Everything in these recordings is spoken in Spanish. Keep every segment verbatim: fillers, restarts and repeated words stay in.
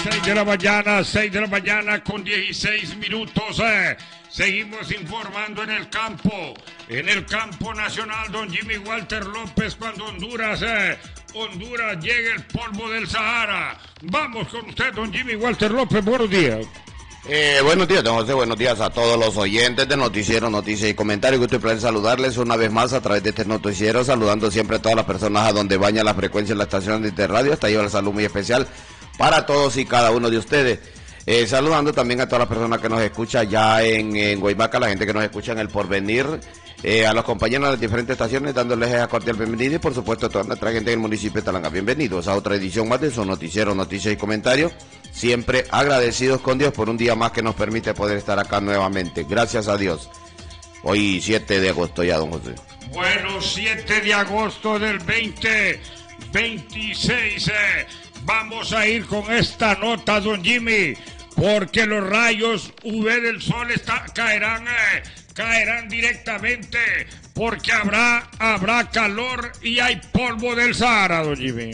seis de la mañana, seis de la mañana con dieciséis minutos. Eh. Seguimos informando en el campo, en el campo nacional, don Jimmy Walter López, cuando Honduras, eh, Honduras llega el polvo del Sahara. Vamos con usted, don Jimmy Walter López, buenos días. Eh, buenos días, don José, buenos días a todos los oyentes de Noticiero, Noticias y Comentarios. Gusto y placer saludarles una vez más a través de este noticiero, saludando siempre a todas las personas a donde baña la frecuencia de la estación de Interradio. Hasta lleva el saludo muy especial para todos y cada uno de ustedes. Eh, saludando también a todas las personas que nos escuchan ya en, en Guaymaca, la gente que nos escucha en El Porvenir, eh, a los compañeros de las diferentes estaciones, dándoles a cordial bienvenida y por supuesto a toda nuestra gente del municipio de Talanga. Bienvenidos a otra edición más de su Noticiero, Noticias y Comentarios. Siempre agradecidos con Dios por un día más que nos permite poder estar acá nuevamente. Gracias a Dios. Hoy siete de agosto ya, don José. Bueno, siete de agosto del veinte veintiséis. Eh. Vamos a ir con esta nota, don Jimmy, porque los rayos U V del sol está, caerán, eh, caerán directamente, porque habrá, habrá calor y hay polvo del Sahara, don Jimmy.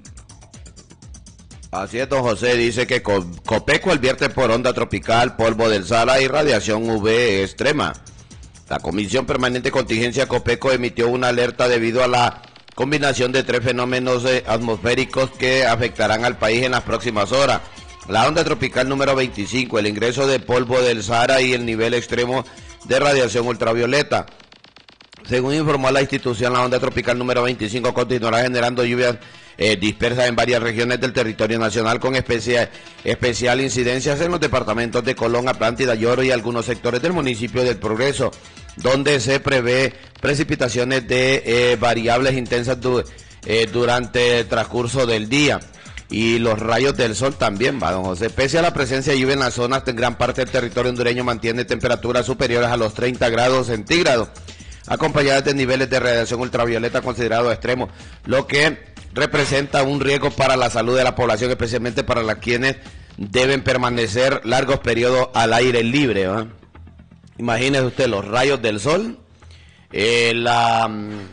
Así es, don José, dice que Copeco advierte por onda tropical, polvo del Sahara y radiación U V extrema. La Comisión Permanente de Contingencia Copeco emitió una alerta debido a la combinación de tres fenómenos eh, atmosféricos que afectarán al país en las próximas horas. La onda tropical número veinticinco, el ingreso de polvo del Sahara y el nivel extremo de radiación ultravioleta. Según informó la institución, la onda tropical número veinticinco continuará generando lluvias eh, dispersas en varias regiones del territorio nacional con especial, especial incidencias en los departamentos de Colón, Atlántida, Lloro y algunos sectores del municipio del Progreso, donde se prevé precipitaciones de eh, variables intensas du eh, durante el transcurso del día. Y los rayos del sol también, va, don José. Pese a la presencia de lluvia en las zonas, en gran parte del territorio hondureño mantiene temperaturas superiores a los treinta grados centígrados, acompañadas de niveles de radiación ultravioleta considerados extremos, lo que representa un riesgo para la salud de la población, especialmente para las quienes deben permanecer largos periodos al aire libre, ¿va? Imagínese usted los rayos del sol, eh, la,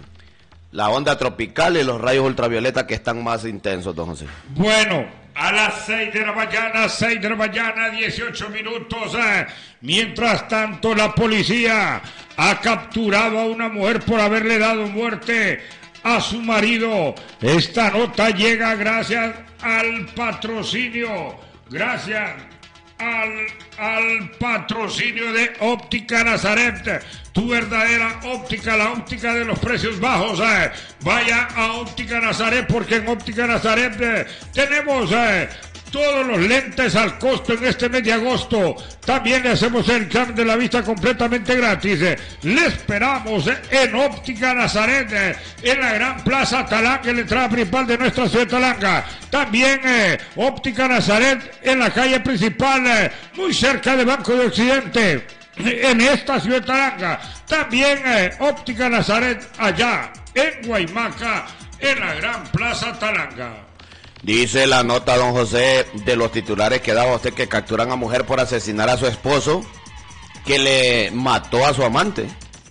la onda tropical y los rayos ultravioleta que están más intensos, don José. Bueno, a las seis de la mañana, seis de la mañana, dieciocho minutos. Eh. Mientras tanto, la policía ha capturado a una mujer por haberle dado muerte a su marido. Esta nota llega gracias al patrocinio, gracias Al, al patrocinio de Óptica Nazaret, tu verdadera óptica, la óptica de los precios bajos. Eh. Vaya a Óptica Nazaret, porque en Óptica Nazaret eh, tenemos eh, todos los lentes al costo en este mes de agosto. También le hacemos el examen de la vista completamente gratis. Eh. Le esperamos eh, en Óptica Nazaret, eh, en la gran plaza Talanga, en la entrada principal de nuestra ciudad de Talanga. También eh, Óptica Nazaret en la calle principal, eh, muy cerca del Banco de Occidente, en esta ciudad de Talanga. También eh, Óptica Nazaret allá en Guaymaca, en la gran plaza Talanga. Dice la nota, don José, de los titulares que daba usted, que capturan a mujer por asesinar a su esposo, que le mató a su amante.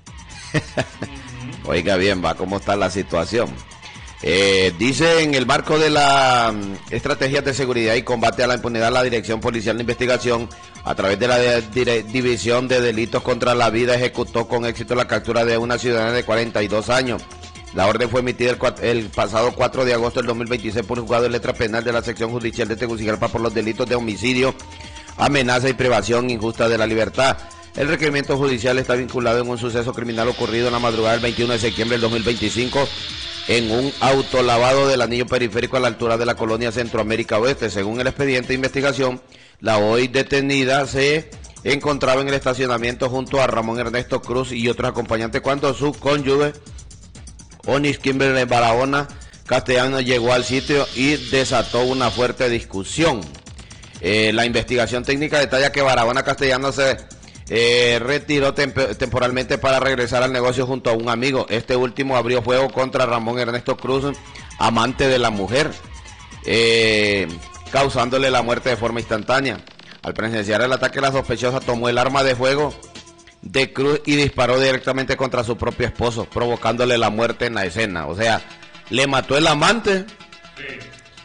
Oiga bien, va, cómo está la situación. Eh, dice, en el marco de la um, estrategia de seguridad y combate a la impunidad, la Dirección Policial de Investigación, a través de la de, División de Delitos contra la Vida, ejecutó con éxito la captura de una ciudadana de cuarenta y dos años. La orden fue emitida el, el pasado cuatro de agosto del dos mil veintiséis por un juzgado de letra penal de la sección judicial de Tegucigalpa por los delitos de homicidio, amenaza y privación injusta de la libertad. El requerimiento judicial está vinculado en un suceso criminal ocurrido en la madrugada del veintiuno de septiembre del dos mil veinticinco en un autolavado del anillo periférico a la altura de la colonia Centroamérica Oeste. Según el expediente de investigación, la hoy detenida se encontraba en el estacionamiento junto a Ramón Ernesto Cruz y otros acompañantes cuando su cónyuge Onis Kimberly Barahona Castellano llegó al sitio y desató una fuerte discusión. Eh, la investigación técnica detalla que Barahona Castellano se eh, retiró temp- temporalmente para regresar al negocio junto a un amigo. Este último abrió fuego contra Ramón Ernesto Cruz, amante de la mujer, eh, causándole la muerte de forma instantánea. Al presenciar el ataque, la sospechosa tomó el arma de fuego de Cruz y disparó directamente contra su propio esposo, provocándole la muerte en la escena. O sea, le mató el amante, sí,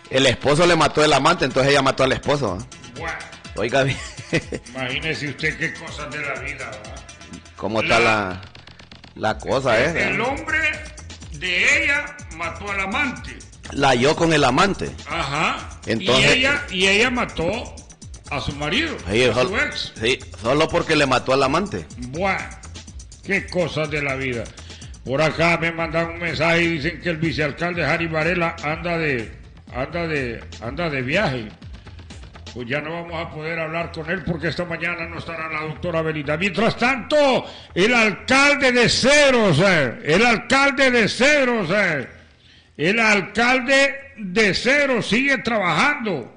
el esposo le mató el amante, entonces ella mató al esposo. ¿eh? Bueno. Oiga bien. Imagínese usted qué cosas de la vida, ¿verdad? ¿Cómo está la, la cosa, el, eh? El hombre de ella mató al amante. La halló con el amante. Ajá. Entonces, y ella, y ella mató a su marido, sí, a solo, su ex. Sí, solo porque le mató al amante. Bueno, qué cosas de la vida. Por acá me mandan un mensaje y dicen que el vicealcalde Harry Varela anda de, anda de, anda de viaje. Pues ya no vamos a poder hablar con él porque esta mañana no estará la doctora Belinda. Mientras tanto, el alcalde de Cedros, eh, el alcalde de Cedros, eh, el alcalde de Cedros sigue trabajando.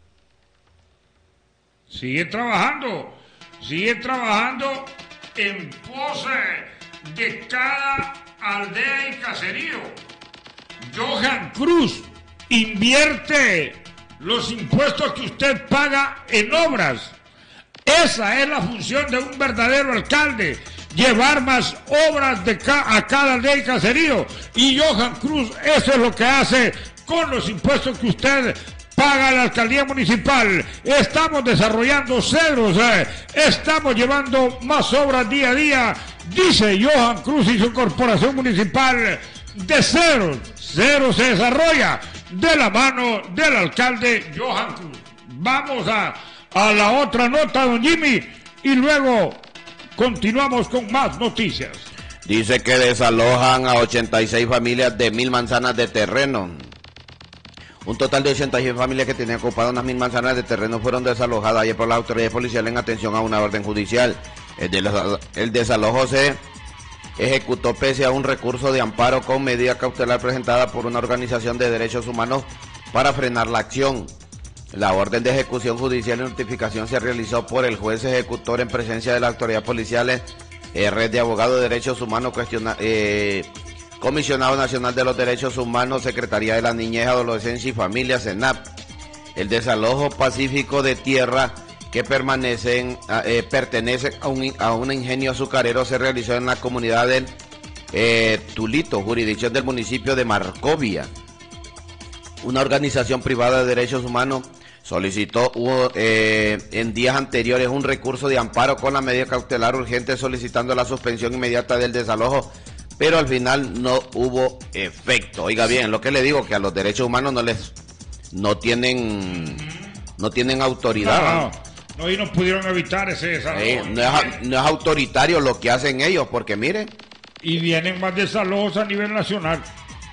Sigue trabajando. Sigue trabajando en pos de cada aldea y caserío. Johan Cruz invierte los impuestos que usted paga en obras. Esa es la función de un verdadero alcalde, llevar más obras de ca a cada aldea y caserío. Y Johan Cruz, eso es lo que hace con los impuestos que usted paga a la alcaldía municipal. Estamos desarrollando Cedros, eh. estamos llevando más obras día a día, dice Johan Cruz y su corporación municipal de Cedros. Cedros se desarrolla de la mano del alcalde Johan Cruz. Vamos a, a la otra nota, don Jimmy, y luego continuamos con más noticias. Dice que desalojan a ochenta y seis familias de mil manzanas de terreno. Un total de ochenta y seis familias que tenían ocupadas unas mil manzanas de terreno fueron desalojadas ayer por las autoridades policiales en atención a una orden judicial. El, de el desalojo se ejecutó pese a un recurso de amparo con medida cautelar presentada por una organización de derechos humanos para frenar la acción. La orden de ejecución judicial y notificación se realizó por el juez ejecutor en presencia de las autoridades policiales, eh, Red de Abogados de Derechos Humanos, cuestiona, eh, Comisionado Nacional de los Derechos Humanos, Secretaría de la Niñez, Adolescencia y Familia, SENAP. El desalojo pacífico de tierra que permanecen, eh, pertenece a un, a un ingenio azucarero se realizó en la comunidad del eh, Tulito, jurisdicción del municipio de Marcovia. Una organización privada de derechos humanos solicitó eh, en días anteriores un recurso de amparo con la medida cautelar urgente solicitando la suspensión inmediata del desalojo, pero al final no hubo efecto. Oiga bien, lo que le digo, que a los derechos humanos no les no tienen no tienen autoridad. No, no, y no pudieron evitar ese desalojo. Eh, no, es, no es autoritario lo que hacen ellos, porque miren. Y vienen más desalojos a nivel nacional.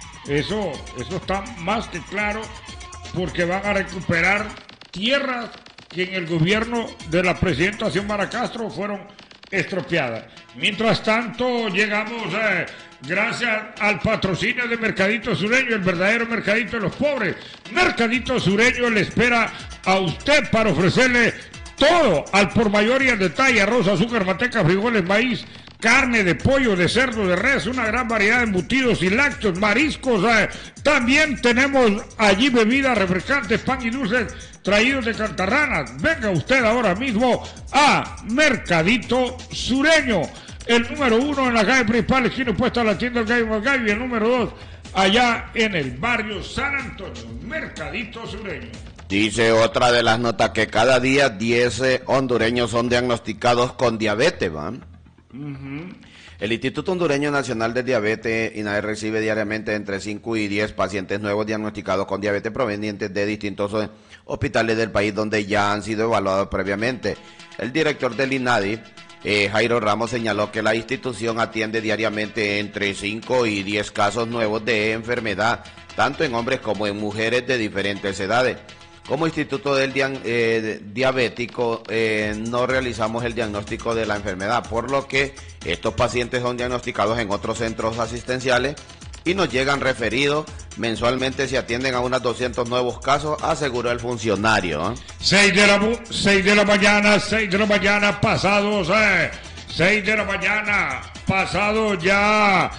Eso, eso está más que claro, porque van a recuperar tierras que en el gobierno de la presidenta Xiomara Castro fueron estropeadas. Mientras tanto, llegamos, eh, gracias al patrocinio de Mercadito Sureño, el verdadero mercadito de los pobres. Mercadito Sureño le espera a usted para ofrecerle todo al por mayor y al detalle: arroz, azúcar, manteca, frijoles, maíz, carne de pollo, de cerdo, de res, una gran variedad de embutidos y lácteos, mariscos. Eh. También tenemos allí bebidas refrescantes, pan y dulces traídos de Cantarranas. Venga usted ahora mismo a Mercadito Sureño, el número uno en la calle principal, esquina opuesta a la tienda del Gallo Malgallo, y el número dos allá en el barrio San Antonio. Mercadito Sureño. Dice otra de las notas que cada día diez hondureños son diagnosticados con diabetes, ¿van? Uh-huh. El Instituto Hondureño Nacional de Diabetes, INADI, recibe diariamente entre cinco y diez pacientes nuevos diagnosticados con diabetes provenientes de distintos hospitales del país donde ya han sido evaluados previamente. El director del INADI, eh, Jairo Ramos, señaló que la institución atiende diariamente entre cinco y diez casos nuevos de enfermedad, tanto en hombres como en mujeres de diferentes edades. Como Instituto del Dian, eh, Diabético eh, no realizamos el diagnóstico de la enfermedad, por lo que estos pacientes son diagnosticados en otros centros asistenciales y nos llegan referidos. Mensualmente se atienden a unos doscientos nuevos casos, aseguró el funcionario. ¿eh? seis de la, seis de la mañana, seis de la mañana pasados, eh, seis de la mañana pasados ya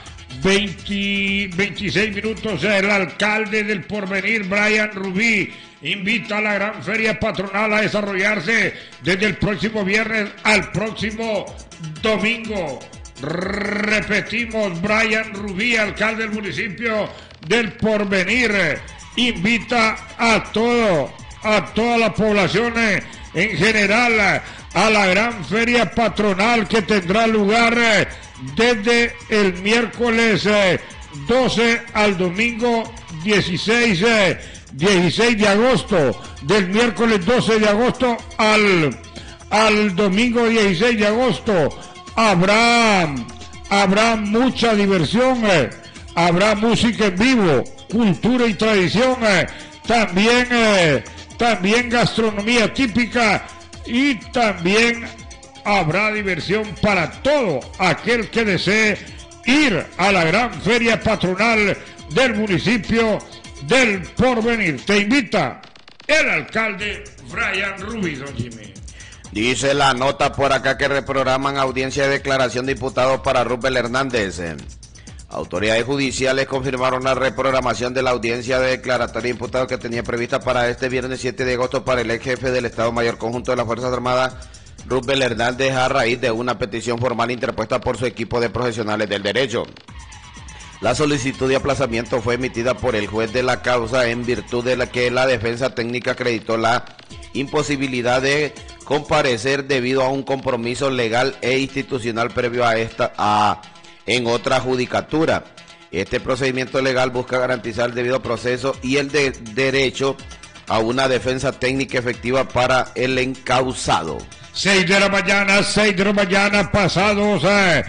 veinte, veintiséis minutos. El alcalde del Porvenir, Brian Rubí, invita a la gran feria patronal a desarrollarse desde el próximo viernes al próximo domingo. Repetimos, Brian Rubí, alcalde del municipio del Porvenir, invita a todo, a toda la población eh, en general a la gran feria patronal que tendrá lugar eh, desde el miércoles eh, doce al domingo dieciséis, eh, dieciséis de agosto, del miércoles doce de agosto al, al domingo dieciséis de agosto. Habrá, habrá mucha diversión, eh, habrá música en vivo, cultura y tradición, eh, también, eh, también gastronomía típica y también habrá diversión para todo aquel que desee ir a la gran feria patronal del municipio del Porvenir. Te invita el alcalde Brian Ruiz, don Jimmy. Dice la nota por acá que reprograman audiencia de declaración de diputados para Rubén Hernández. Autoridades judiciales confirmaron la reprogramación de la audiencia de declaratoria de imputados que tenía prevista para este viernes siete de agosto para el ex jefe del Estado Mayor Conjunto de las Fuerzas Armadas, Rubén Hernández, a raíz de una petición formal interpuesta por su equipo de profesionales del derecho. La solicitud de aplazamiento fue emitida por el juez de la causa en virtud de la que la defensa técnica acreditó la imposibilidad de comparecer debido a un compromiso legal e institucional previo a esta a en otra judicatura. Este procedimiento legal busca garantizar el debido proceso y el de derecho a una defensa técnica efectiva para el encausado. seis de la mañana, seis de la mañana, pasados eh,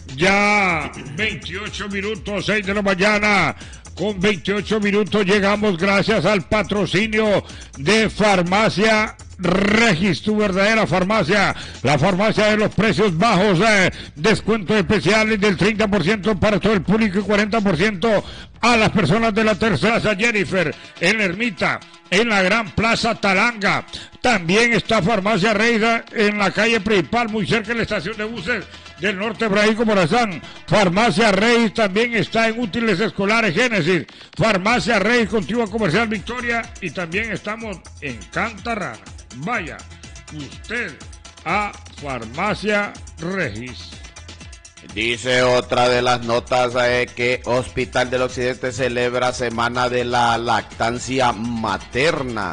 ya veintiocho minutos, seis de la mañana, con veintiocho minutos llegamos gracias al patrocinio de Farmacia Regis, tu verdadera farmacia, la farmacia de los precios bajos, eh, descuentos especiales del treinta por ciento para todo el público y cuarenta por ciento a las personas de la tercera Jennifer, en la Ermita, en la Gran Plaza Talanga. También está Farmacia Reina en la calle principal, muy cerca de la estación de buses del norte Braico Morazán. Farmacia Rey también está en útiles escolares Génesis. Farmacia Rey, Contigua Comercial Victoria, y también estamos en Cantarrana. Vaya usted a Farmacia Regis. Dice otra de las notas eh, que Hospital del Occidente celebra Semana de la Lactancia Materna.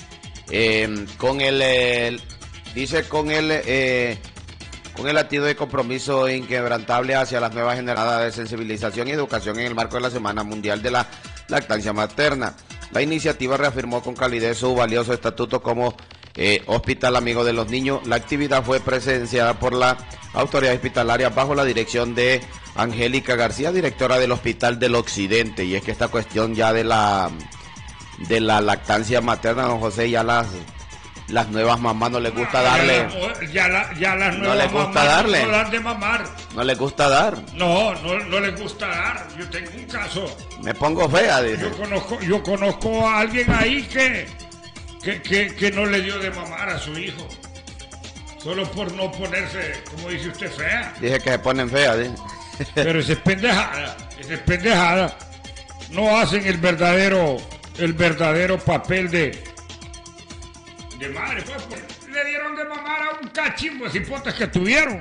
Eh, con el, el dice con el eh, con el latido de compromiso inquebrantable hacia las nuevas generaciones de sensibilización y educación en el marco de la Semana Mundial de la Lactancia Materna. La iniciativa reafirmó con calidez su valioso estatuto como eh, Hospital Amigo de los Niños. La actividad fue presenciada por la autoridad hospitalaria bajo la dirección de Angélica García, directora del Hospital del Occidente. Y es que esta cuestión ya de la de la lactancia materna, don José, ya las las nuevas mamás no les gusta darle. Ya, la, ya las nuevas no les gusta mamás darle. no dan de mamar. No les gusta dar. No, no, no les gusta dar. Yo tengo un caso. Me pongo fea, dice. Yo conozco, yo conozco a alguien ahí que, que, que, que no le dio de mamar a su hijo. Solo por no ponerse, como dice usted, fea. Dije que se ponen feas, dice. Pero esa es pendejada, esa es pendejada. No hacen el verdadero, el verdadero papel de, de madre. Pues, le dieron de mamar a un cachimbo de cipotes que tuvieron.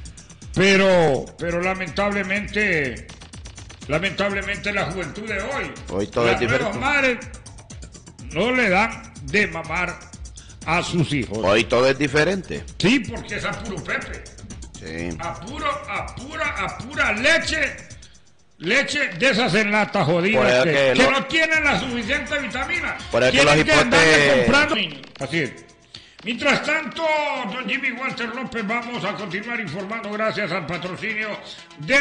Pero, pero lamentablemente, lamentablemente la juventud de hoy, hoy todo las es diferente. nuevas madres no le dan de mamar a sus hijos. Hoy todo es diferente. Sí, porque es a puro pepe. Sí. A puro, a pura, a pura leche, leche de esas en lata jodidas que, que, que lo, no tienen la suficiente vitamina. Por eso que los hipotes... comprando. Así es. Mientras tanto, don Jimmy Walter López, vamos a continuar informando gracias al patrocinio de